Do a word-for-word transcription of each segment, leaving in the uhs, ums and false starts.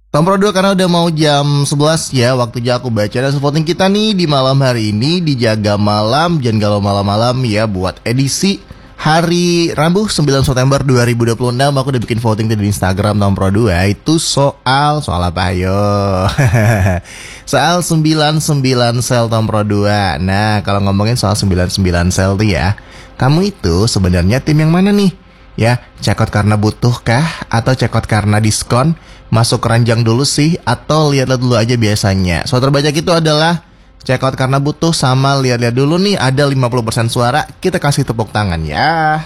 Nomor dua karena udah mau jam sebelas ya, waktunya aku baca dan voting kita nih di malam hari ini di Jaga Malam, jangan galau malam-malam ya, buat edisi hari Rabu sembilan September dua ribu dua puluh enam. Aku udah bikin voting di Instagram nomor dua. Itu soal soal apa ayo? Soal sembilan puluh sembilan sel nomor dua. Nah, kalau ngomongin soal sembilan puluh sembilan sel tuh ya, kamu itu sebenarnya tim yang mana nih? Ya, cekot karena butuh kah? Atau cekot karena diskon? Masuk keranjang dulu sih? Atau lihat-lihat dulu aja biasanya? Soal terbanyak itu adalah cekot karena butuh sama lihat-lihat dulu nih. Ada lima puluh persen suara. Kita kasih tepuk tangan ya.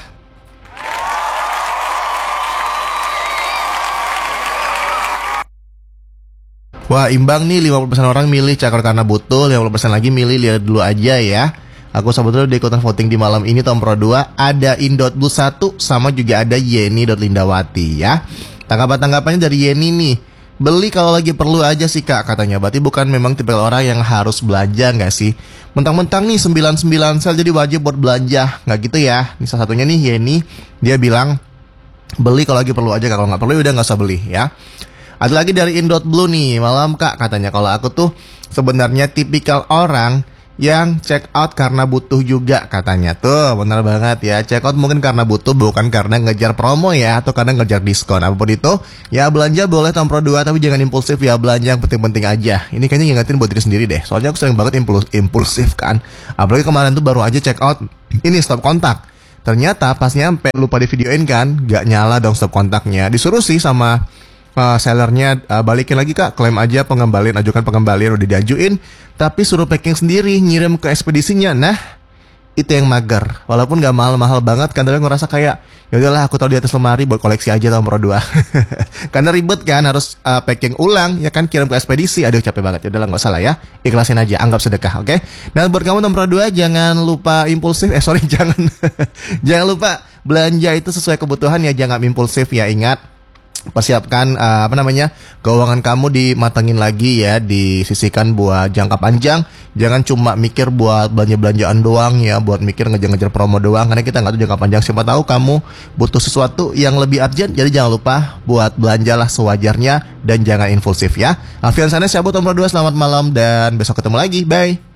Wah, imbang nih, lima puluh persen orang milih cekot karena butuh, lima puluh persen lagi milih lihat dulu aja ya. Aku sebetulnya udah ikutan voting di malam ini Tom Pro dua. Ada Indot Blue satu sama juga ada Yeni.Lindawati ya. Tanggapan-tanggapannya dari Yeni nih. Beli kalau lagi perlu aja sih kak katanya. Berarti bukan memang tipe orang yang harus belanja nggak sih? Mentang-mentang nih sembilan puluh sembilan sel jadi wajib buat belanja. Nggak gitu ya. Ini salah satunya nih Yeni. Dia bilang beli kalau lagi perlu aja kak. Kalau nggak perlu udah nggak usah beli ya. Ada lagi dari Indot Blue nih. Malam kak katanya. Kalau aku tuh sebenarnya tipikal orang yang check out karena butuh juga katanya. Tuh benar banget ya. Check out mungkin karena butuh, bukan karena ngejar promo ya, atau karena ngejar diskon. Apapun itu ya, belanja boleh Tom Pro dua, tapi jangan impulsif ya. Belanja yang penting-penting aja. Ini kayaknya ngingetin buat diri sendiri deh. Soalnya aku sering banget impuls impulsif kan. Apalagi kemarin tuh baru aja check out ini stop kontak. Ternyata pas nyampe lupa di videoin kan. Gak nyala dong stop kontaknya. Disuruh sih sama Uh, sellernya uh, balikin lagi kak, klaim aja pengembalian, ajukan pengembalian, udah diajuin, tapi suruh packing sendiri, ngirim ke ekspedisinya. Nah, itu yang mager. Walaupun gak mahal-mahal banget kan, tapi ngerasa kayak ya udahlah aku taruh di atas lemari buat koleksi aja Tom Pro dua. Karena ribet kan, harus uh, packing ulang, ya kan, kirim ke ekspedisi. Aduh capek banget, ya udahlah nggak usah lah ya, ikhlasin aja, anggap sedekah, oke? Okay? Nah buat kamu Tom Pro dua jangan lupa impulsif, eh sorry jangan, jangan lupa belanja itu sesuai kebutuhan ya, jangan impulsif ya, ingat. Persiapkan uh, apa namanya keuangan kamu, dimatengin lagi ya, disisihkan buat jangka panjang. Jangan cuma mikir buat belanja-belanjaan doang ya, buat mikir ngejar-ngejar promo doang, karena kita nggak tahu jangka panjang. Siapa tahu kamu butuh sesuatu yang lebih urgent. Jadi jangan lupa buat belanjalah sewajarnya dan jangan impulsif ya. Alfian sana, cabut Tom Pro dua, selamat malam dan besok ketemu lagi, bye.